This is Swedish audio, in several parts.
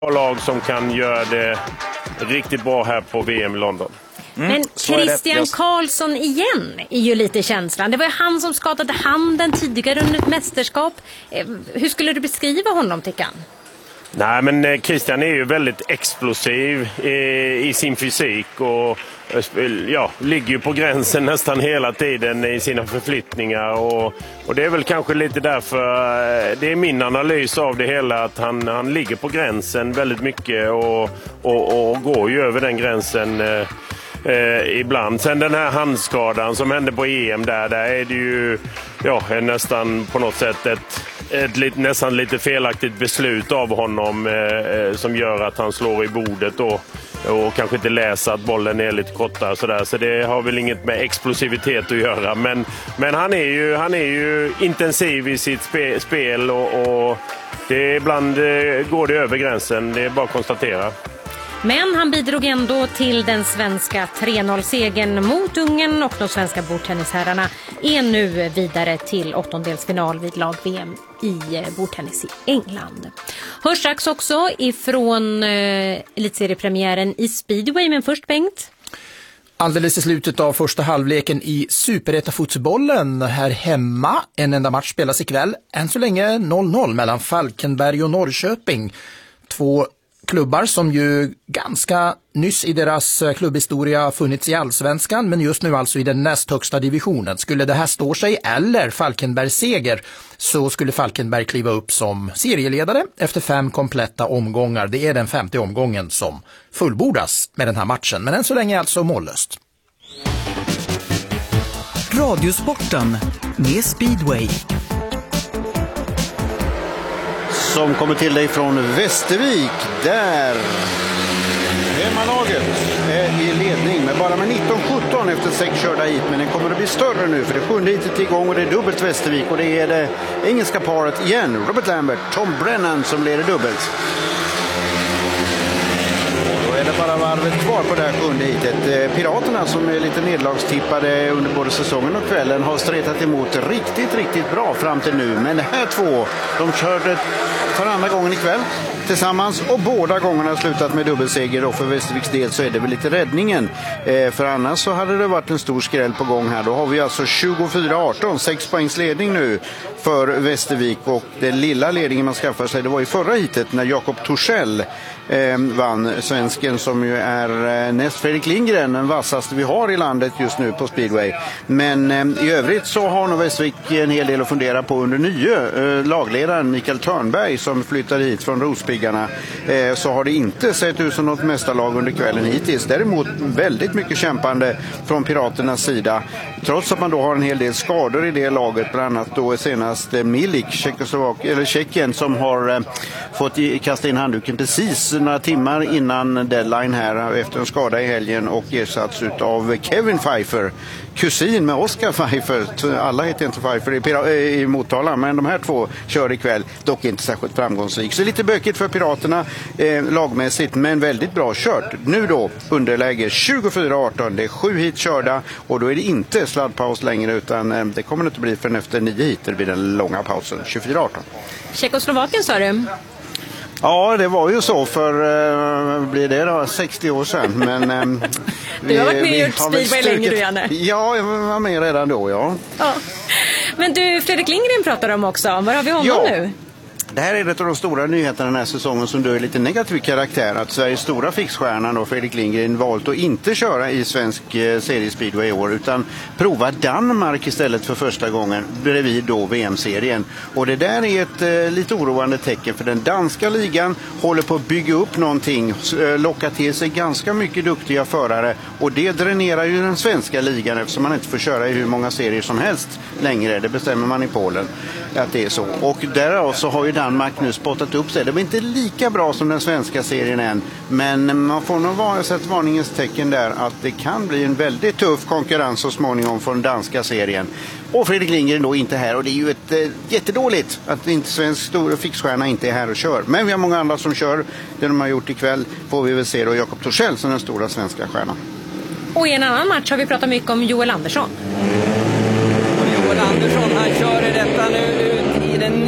lag som kan göra det riktigt bra här på VM i London. Men Christian Karlsson igen är ju lite känslan. Det var ju han som skadade handen tidigare under ett mästerskap. Hur skulle du beskriva honom, tycker han? Nej, men Christian är ju väldigt explosiv i sin fysik och ligger ju på gränsen nästan hela tiden i sina förflyttningar och det är väl kanske lite därför, det är min analys av det hela, att han ligger på gränsen väldigt mycket och går ju över den gränsen ibland. Sen den här handskadan som hände på EM där är det ju nästan på något sätt ett nästan lite felaktigt beslut av honom som gör att han slår i bordet och kanske inte läser att bollen är lite kortare sådär. Så det har väl inget med explosivitet att göra. Men han är ju intensiv i sitt spel och det ibland går det över gränsen. Det är bara att konstatera. Men han bidrog ändå till den svenska 3-0-segern mot Ungern, och de svenska bordtennisherrarna är nu vidare till åttondelsfinal vid lag-VM i bordtennis i England. Hörs strax också ifrån elitseriepremiären i speedway, men först Bengt. Alldeles i slutet av första halvleken i Superettan-fotbollen här hemma. En enda match spelas ikväll. Än så länge 0-0 mellan Falkenberg och Norrköping. Två klubbar som ju ganska nyss i deras klubbhistoria funnits i Allsvenskan, men just nu alltså i den näst högsta divisionen. Skulle det här stå sig eller Falkenbergs seger, så skulle Falkenberg kliva upp som serieledare efter 5 kompletta omgångar. Det är den 5:e omgången som fullbordas med den här matchen, men än så länge alltså mållöst. Radiosporten med Speedway. Som kommer till dig från Västervik, där hemmalaget är i ledning med bara med 19-17 efter 6 körda hit, men den kommer att bli större nu för det 7:e hitet är igång och det är dubbelt Västervik, och det är det engelska paret igen, Robert Lambert, Tom Brennan, som leder dubbelt. Då är det bara varvet kvar på det här 7:e hitet. Piraterna, som är lite nedlagstippade under både säsongen och kvällen, har stretat emot riktigt bra fram till nu, men det här två, de körde för andra gången ikväll tillsammans och båda gångerna har slutat med dubbelseger, och för Västerviks del så är det väl lite räddningen, för annars så hade det varit en stor skräll på gång här. Då har vi alltså 24-18, 6 poängs ledning nu för Västervik, och den lilla ledningen man skaffar sig, det var i förra hitet när Jakob Torssell vann, svensken som ju är näst Fredrik Lindgren, den vassaste vi har i landet just nu på speedway. Men i övrigt så har nog Västervik en hel del att fundera på under nye lagledaren Mikael Törnberg, som flyttar hit från Rospiggarna. Så har det inte sett ut som något mästarlag under kvällen hittills. Däremot väldigt mycket kämpande från Piraternas sida, trots att man då har en hel del skador i det laget, bland annat då senast Milik, Tjeckien, som har fått kasta in handduken precis några timmar innan deadline här efter en skada i helgen, och ersatts av Kevin Pfeiffer, kusin med Oscar Pfeiffer. Alla heter inte Pfeiffer i Motala, men de här två kör ikväll, dock inte särskilt framgångsrik. Så lite bökigt för Piraterna lagmässigt, men väldigt bra kört. Nu då underläge 24-18, det är 7 hit körda, och då är det inte sladdpaus längre, utan det kommer det inte bli förrän efter 9 hit, det blir den långa pausen 24-18. Tjeckoslovakien sa du? Ja, det var ju så för, blir det då 60 år sedan. Men, du har varit med i speedway länge du, Janne. Ja, jag var med redan då, ja. Men du, Fredrik Lindgren pratar om också. Var har vi honom nu? Det här är ett av de stora nyheterna den här säsongen som då är lite negativ karaktär. Att Sveriges stora fixstjärna då, Fredrik Lindgren, valt att inte köra i svensk seriespeedway i år, utan prova Danmark istället för första gången bredvid då VM-serien. Och det där är ett lite oroande tecken, för den danska ligan håller på att bygga upp någonting, locka till sig ganska mycket duktiga förare, och det dränerar ju den svenska ligan, eftersom man inte får köra i hur många serier som helst längre. Det bestämmer man i Polen att det är så. Och därav så har ju Danmark nu spottat upp sig. Det blir inte lika bra som den svenska serien än, men man får nog sett varningens tecken där att det kan bli en väldigt tuff konkurrens så småningom från danska serien. Och Fredrik Lindgren då inte här, och det är ju ett jättedåligt att inte svensk stora fixstjärna inte är här och kör. Men vi har många andra som kör. Det de har gjort ikväll får vi väl se då Jakob Torssell som den stora svenska stjärnan. Och i en annan match har vi pratat mycket om Joel Andersson. Joel Andersson, han kör i detta nu i den 9:e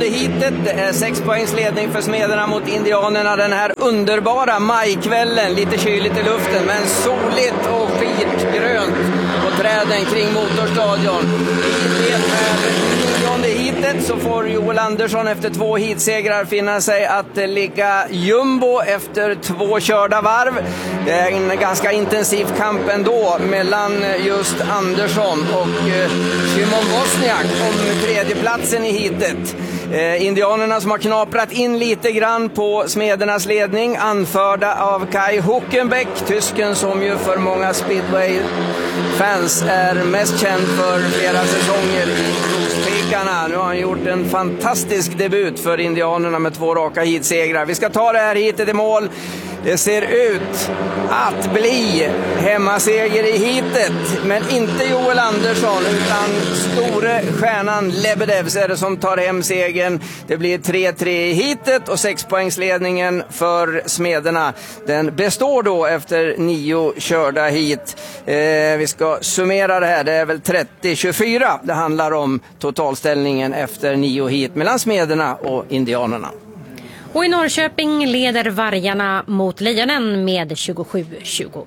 heatet. Det är 6 poängs ledning för Smederna mot Indianerna den här underbara majkvällen. Lite kyligt i luften men soligt och skitgrönt på träden kring Motorstadion. I det här 9:e heatet så får Joel Andersson efter 2 heatsegrar finna sig att ligga jumbo efter 2 körda varv. Det är en ganska intensiv kamp ändå mellan just Andersson och Szymon Wozniak om tredjeplatsen i heatet. Indianerna som har knaprat in lite grann på Smedernas ledning, anförda av Kai Huckenbeck, tysken som ju för många speedway-fans är mest känd för flera säsonger i Rospikarna. Nu har han gjort en fantastisk debut för Indianerna med 2 raka heatsegrar. Vi ska ta det här heatet i mål. Det ser ut att bli hemmaseger i heatet, men inte Joel Andersson utan store stjärnan Lebedevs är det som tar hem segern. Det blir 3-3 i heatet och 6-poängsledningen för Smederna. Den består då efter 9 körda heat. Vi ska summera det här. Det är väl 30-24 det handlar om totalställningen efter 9 heat mellan Smederna och Indianerna. Och i Norrköping leder Vargarna mot Lejonen med 27-21.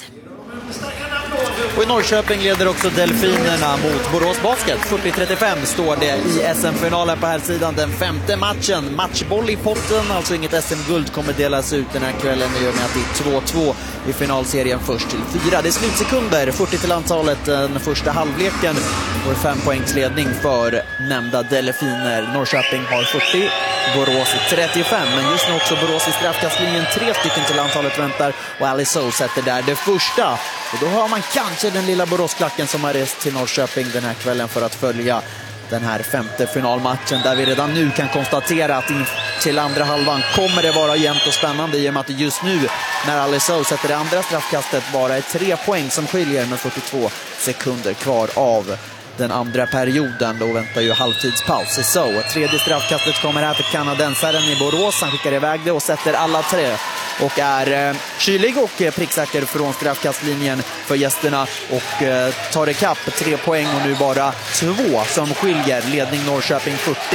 Och i Norrköping leder också Delfinerna mot Borås Basket. 40-35 står det i SM-finalen på här sidan. Den 5:e matchen. Matchboll i potten, alltså inget SM-guld kommer delas ut den här kvällen i och med att det är 2-2 i finalserien först till 4. Det är slutsekunder, 40 till antalet den första halvleken och 5 poängs ledning för nämnda Delfiner. Norrköping har 40, Borås 35, men just nu också Borås i straffkastlinjen. 3 stycken till antalet väntar och Alice sätter där det första. Och då har man kanske den lilla Boråsklacken som har rest till Norrköping den här kvällen för att följa den här 5:e finalmatchen, där vi redan nu kan konstatera att till andra halvan kommer det vara jämnt och spännande i och med att det just nu när Alice sätter det andra straffkastet bara är 3 poäng som skiljer med 42 sekunder kvar av den andra perioden. Då väntar ju halvtidspaus. Så tredje straffkastet kommer här för kanadensaren i Borås. Han skickar iväg det och sätter alla 3 och är kylig och pricksäker från straffkastlinjen för gästerna och tar ikapp 3 poäng och nu bara 2 som skiljer. Ledning Norrköping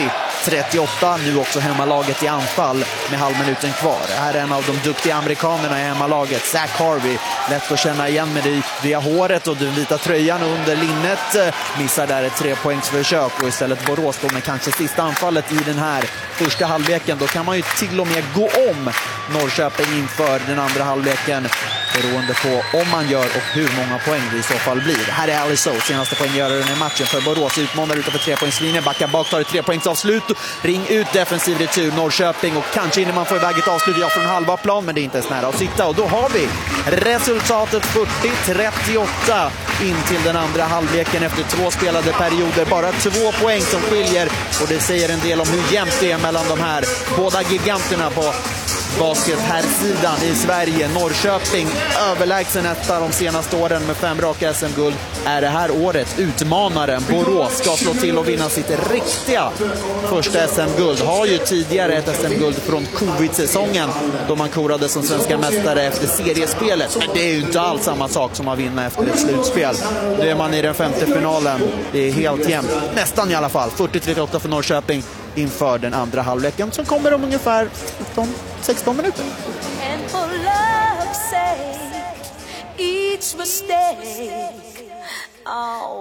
40-38. Nu också hemmalaget i anfall med halvminuten kvar. Här är en av de duktiga amerikanerna i hemmalaget, Zach Harvey. Lätt att känna igen med det via håret och den vita tröjan under linnet. Missar där ett 3-poängsförsök och istället Borås då med kanske sista anfallet i den här första halvleken. Då kan man ju till och med gå om Norrköping inför den andra halvleken beroende på om man gör och hur många poäng det i så fall blir. Här är Alice senaste poänggöraren i matchen för Borås. Utmanar utanför 3-poängslinjen, backar bak, tar ett 3-poängsavslut. Ring ut defensiv retur Norrköping och kanske innan man får iväg ett avslut från halva plan, men det är inte ens nära att sitta. Och då har vi resultatet 40-38 in till den andra halvleken efter 2 spelade perioder. Bara 2 poäng som skiljer och det säger en del om hur jämnt det är mellan de här båda giganterna på basket här sidan i Sverige. Norrköping överlägsen etta de senaste åren med 5 raka SM-guld. Är det här året utmanaren Borås ska slå till och vinna sitt riktiga första SM-guld. Har ju tidigare ett SM-guld från covid-säsongen då man korade som svenska mästare efter seriespelet. Men det är ju inte alls samma sak som att vinna efter ett slutspel. Det är man i den 5:e finalen. Det är helt jämnt. Nästan i alla fall. 40-38 för Norrköping inför den andra halvleken som kommer om ungefär 16 minuter. And for love's sake, each mistake, oh,